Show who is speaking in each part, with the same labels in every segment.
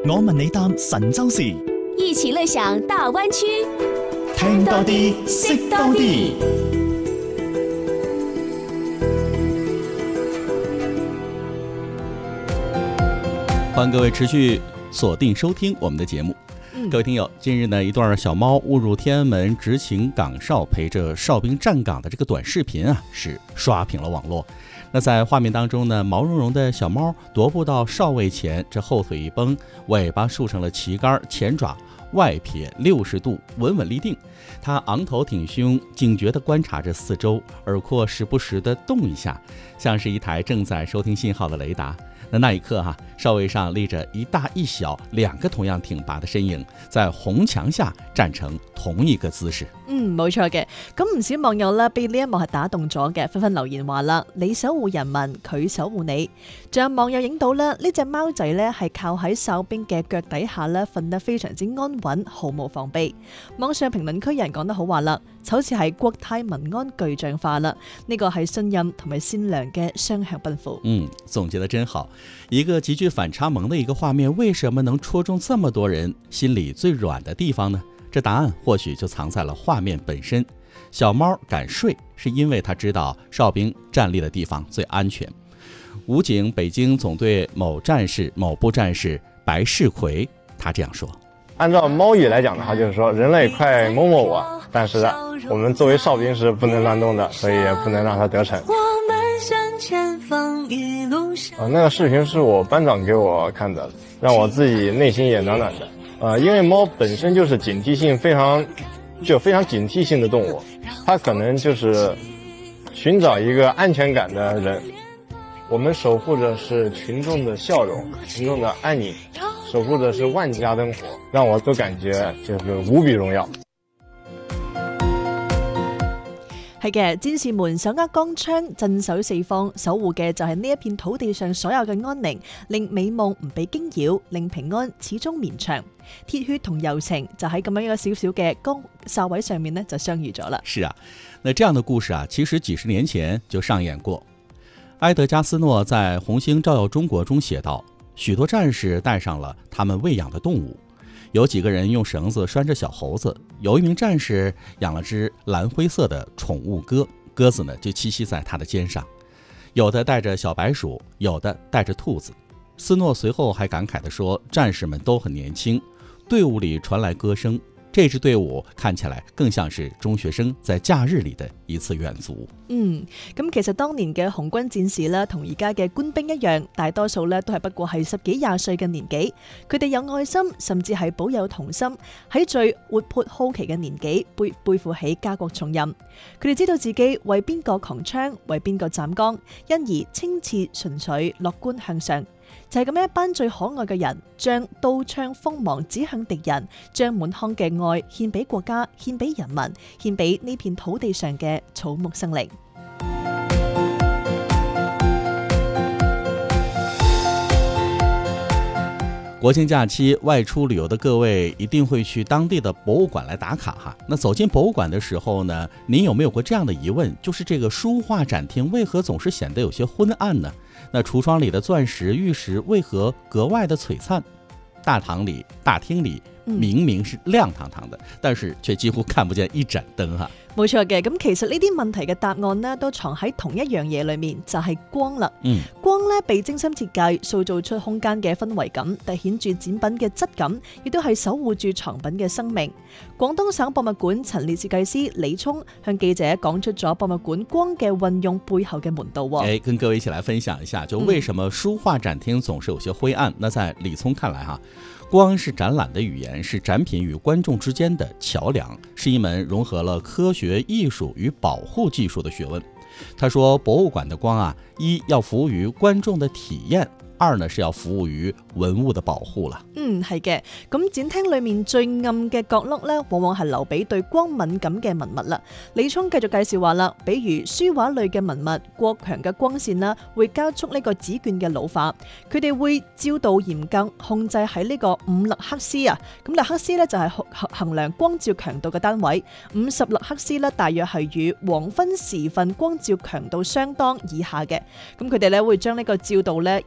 Speaker 1: 我問你答神州事，
Speaker 2: 一起樂享大灣區，
Speaker 1: 聽多啲，識多啲。
Speaker 3: 歡迎各位持續鎖定收聽我們的節目。各位聽友，近日呢，一段小貓誤入天安門執勤崗哨陪着哨兵站崗的這個短視頻啊，是刷屏了網絡。那在畫面當中呢，毛茸茸的小貓踱步到哨位前，這後腿一繃，尾巴豎成了旗杆，前爪外撇60度，穩穩立定。它昂頭挺胸，警覺地觀察着四周，耳廓時不時地動一下，像是一台正在收聽信號的雷達。那一刻哨位上立着一大一小兩個同樣挺拔的身影，在紅牆下站成同一個姿勢。
Speaker 4: 冇錯嘅。咁唔少網友呢被呢一幕係打動咗嘅，紛紛留言話啦：你守護人民，佢守護你。仲有網友影到啦，呢隻貓仔呢係靠喺哨兵嘅腳底下呢瞓得非常之安穩，毫無防備。網上評論區有人講得好話啦，好似係國泰民安具象化啦，呢個係信任同埋善良嘅雙向奔赴。
Speaker 3: 總結得真好。一個極具反差萌的一個畫面，為什麼能戳中這麼多人心裡最軟的地方呢？這答案或許就藏在了畫面本身。小貓敢睡，是因為它知道哨兵站立的地方最安全。武警北京總隊某部戰士白世奎，他這樣說：
Speaker 5: 按照貓語來講的話，就是說人類快摸摸我，但是我們作為哨兵是不能亂動的，所以也不能讓它得逞。那個視頻是我班長給我看的，讓我自己內心也暖暖的。因為貓本身就是非常警惕性的動物，它可能就是尋找一個安全感的人。我們守護着是群眾的笑容，群眾的安寧，守護着是萬家燈火，讓我都感覺就是無比榮耀。
Speaker 4: 係嘅，戰士們手握鋼槍，鎮守四方，守護嘅就係呢一片土地上所有嘅安寧，令美夢唔被驚擾，令平安始終綿長。鐵血同友情就喺咁樣一個小小嘅哨位上面呢，就相遇咗啦。
Speaker 3: 是啊，那這樣的故事啊，其實幾十年前就上演過。埃德加斯諾在《紅星照耀中國》中寫道，許多戰士帶上了他們餵養的動物。有幾個人用繩子拴着小猴子，有一名戰士養了隻藍灰色的寵物鴿，鴿子呢就棲息在他的肩上。有的帶着小白鼠，有的帶着兔子。斯諾隨後還感慨地說，戰士們都很年輕，隊伍裡傳來歌聲，這支隊伍看起來更像是中學生在假日裡的一次遠足。
Speaker 4: 咁其實當年嘅紅軍戰士咧，同而家嘅官兵一樣，大多數咧都係不過係10幾20歲嘅年紀。佢哋有愛心，甚至係保有童心，喺最活潑好奇嘅年紀背負起家國重任。佢哋知道自己為邊個扛槍，為邊個站崗，因而清澈純粹，樂觀向上。就係咁樣一班最可愛嘅人，將刀槍鋒芒指向敵人，將滿腔嘅愛獻俾國家，獻俾人民，獻俾呢片土地上嘅草木生靈。
Speaker 3: 國慶假期外出旅遊的各位一定會去當地的博物館來打卡哈。那走進博物館的時候呢，您有沒有過這樣的疑問，就是這個書畫展廳為何總是顯得有些昏暗呢？那櫥窗裡的鑽石玉石為何格外的璀璨？大廳裡明明是亮堂堂的，但是卻幾乎看不見一盞燈哈。
Speaker 4: 冇錯嘅，咁其實呢啲問題嘅答案呢，都藏喺同一樣嘢裏面，就係光啦。光呢被精心設計，塑造出空間嘅氛圍感，凸顯住展品嘅質感，亦都係守護住藏品嘅生命。廣東省博物館陳列設計師李聰向記者講出咗博物館光嘅運用背後嘅門道。
Speaker 3: 跟各位一起來分享一下，就為什麼書畫展廳總是有些灰暗。那在李聰看來哈，光是展覽的語言，是展品與觀眾之間的橋樑，是一門融合了科學藝術與保護技術的學問。他說，博物館的光啊，一要服務於觀眾的體驗，二呢是要服務於文物的保護啦。
Speaker 4: 係嘅。咁展廳裏面最暗嘅角落呢，往往係留俾對光敏感嘅文物啦。李聰繼續介紹話啦，比如書畫類嘅文物，過強嘅光線啦，會加速呢個紙卷嘅老化。佢哋會照度嚴格控制喺呢個5勒克斯啊。咁勒克斯呢，就係衡量光照強度嘅單位，50勒克斯呢，大約係與黃昏時分光照強度相當以下嘅。咁佢哋呢會將呢個照度呢嚴格控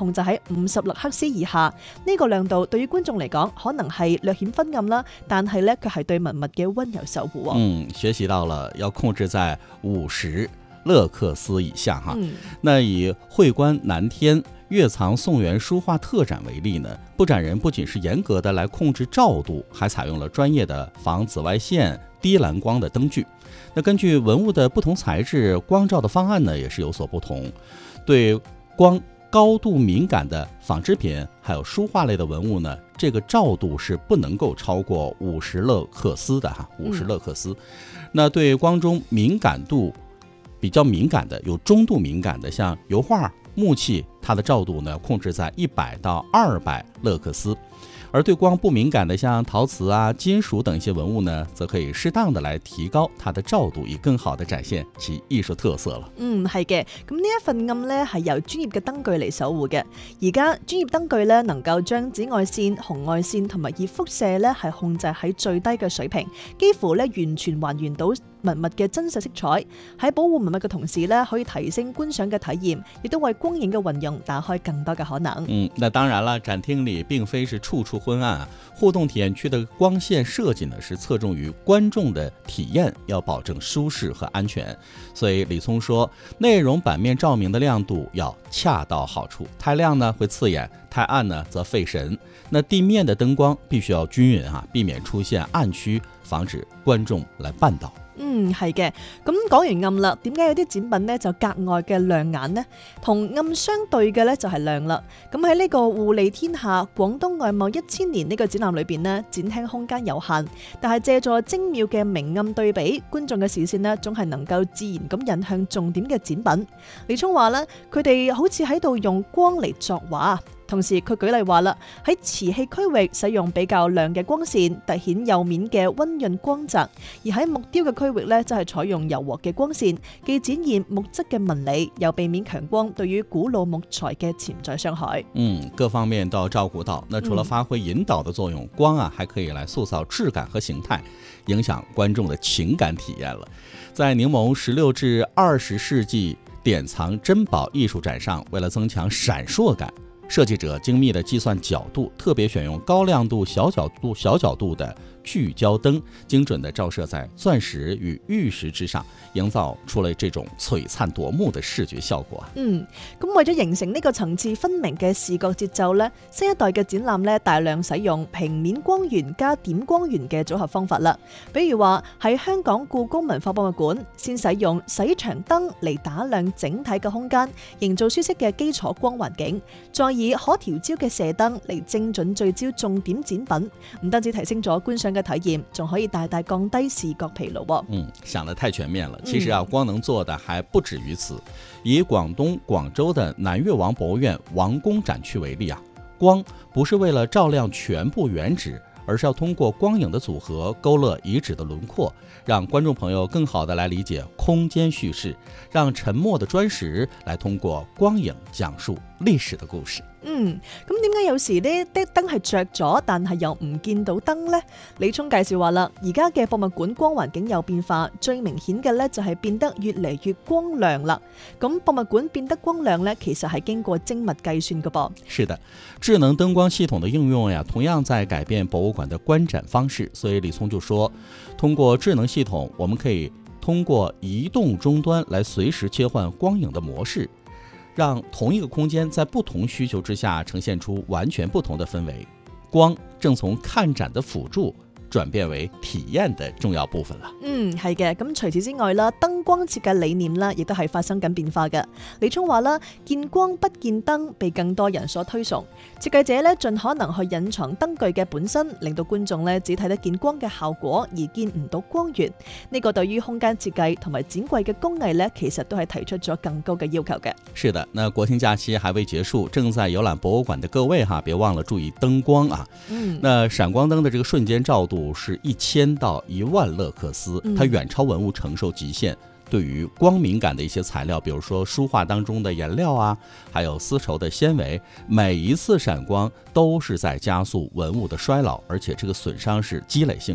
Speaker 4: 控制喺50勒克斯以下。呢個亮度對於觀眾嚟講可能係略顯昏暗啦，但係咧佢係對文物嘅溫柔守護。
Speaker 3: 學習到了要控制在50勒克斯以下哈。那以會觀南天月藏宋元書畫特展為例呢，布展人不僅是嚴格的來控制照度，還採用了專業的防紫外線、低藍光的燈具。那根據文物的不同材質，光照的方案呢也是有所不同。對光高度敏感的紡織品還有書畫類的文物呢，這個照度是不能夠超過50勒克斯的哈，50勒克斯。那對光中敏感度比較敏感的，有中度敏感的，像油畫、木器，它的照度呢控制在100到200勒克斯。而對光不敏感的，像陶瓷啊、金屬等一些文物呢，則可以適當的來提高它的照度，以更好的展現其藝術特色了。
Speaker 4: 係嘅。咁呢一份暗呢係由專業嘅燈具嚟守護嘅。而家專業燈具呢能夠將紫外線、紅外線同埋熱輻射呢係控制喺最低嘅水平，幾乎呢完全還原到文物嘅真實色彩。喺保護文物嘅同時呢，可以提升觀賞嘅體驗，亦都為光影嘅運用打開更多嘅可能。
Speaker 3: 那當然了，展廳裡並非是處處昏暗啊，互動體驗區的光線設計呢是側重於觀眾的體驗，要保證舒適和安全。所以李聰說，內容版面照明的亮度要恰到好處，太亮呢會刺眼，太暗呢則費神。那地面的燈光必須要均勻啊，避免出現暗區，防止觀眾來絆倒。
Speaker 4: 係嘅。咁講完暗啦，點解有啲展品呢就格外嘅亮眼呢？同暗相對嘅呢就係亮啦。咁喺呢個互利天下廣東外貿1000年呢個展覽裏邊呢，展廳空間有限，但係借助精妙嘅明暗對比，觀眾嘅視線呢總係能夠自然咁引向重點嘅展品。李聰話呢，佢哋好似喺度用光嚟作畫。同時佢舉例話啦，喺瓷器區域使用比較亮嘅光線，凸顯釉面嘅溫潤光澤；而喺木雕嘅區域呢，則係採用柔和嘅光線，既展現木質嘅紋理，又避免強光對於古老木材嘅潛在傷害。
Speaker 3: 各方面都要照顧到。那除了發揮引導的作用，光啊還可以來塑造質感和形態，影響觀眾的情感體驗了。在檸檬16至20世紀典藏珍寶藝術展上，為了增強閃爍感，設計者精密的計算角度，特別選用高亮度、小角度的聚焦燈，精準的照射在鑽石與玉石之上，營造出了這種璀璨奪目的視覺效果。
Speaker 4: 咁為咗形成呢個層次分明嘅視覺節奏呢，新一代嘅展覽呢大量使用平面光源加點光源嘅組合方法啦。比如話喺香港故宮文化博物館，先使用洗牆燈嚟打亮整體嘅空間，營造舒適嘅基礎光環境，再以可調焦嘅射燈嚟精準聚焦重點展品，唔單止提升咗觀賞嘅體驗，仲可以大大降低視覺疲勞。
Speaker 3: 想得太全面了。其實啊，光能做的還不止於此。以廣東廣州的南越王博物院王宮展區為例啊，光不是為了照亮全部原址，而是要通過光影的組合勾勒遺址的輪廓，讓觀眾朋友更好地來理解空間敘事，讓沉默的磚石來通過光影講述歷史的故事。
Speaker 4: 咁點解有時呢啲燈係着咗，但係又唔見到燈呢？李聰介紹話啦，而家嘅博物館光環境有變化，最明顯嘅呢就係變得越嚟越光亮啦。咁博物館變得光亮呢，其實係經過精密計算嘅噃。
Speaker 3: 是的，智能燈光系統的應用呀，同樣在改變博物館的觀展方式。所以李聰就說，通過智能系統，我們可以通過移動終端來隨時切換光影的模式，讓同一個空間在不同需求之下呈現出完全不同的氛圍。光正從看展的輔助轉變為體驗的重要部分啦。
Speaker 4: 係嘅。咁除此之外啦，燈光設計理念啦，亦都係發生緊變化嘅。李聰話啦，見光不見燈被更多人所推崇，設計者咧盡可能去隱藏燈具嘅本身，令到觀眾咧只睇得見光嘅效果，而見唔到光源。呢個對於空間設計同埋展櫃嘅工藝咧，其實都係提出咗更高嘅要求嘅。
Speaker 3: 是的，那國慶假期還未結束，正在遊覽博物館的各位哈，別忘了注意燈光啊。那閃光燈的這個瞬間照度是1000到10000勒克斯，它遠超文物承受極限。對於光敏感的一些材料，比如說書畫當中的顏料啊，還有絲綢的纖維，每一次閃光都是在加速文物的衰老，而且這個損傷是積累性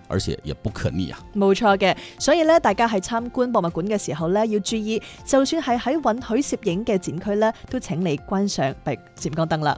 Speaker 3: 而且也不可逆啊。
Speaker 4: 冇錯嘅，所以咧，大家喺參觀博物館嘅時候咧，要注意，就算係喺允許攝影嘅展區咧，都請你關上閃光燈啦。